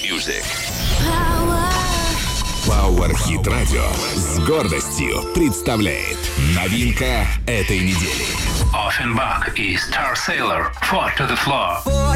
Music. Power Hit Radio с гордостью представляет новинка этой недели. Offenbach и Star Sailor, Foot to the Floor.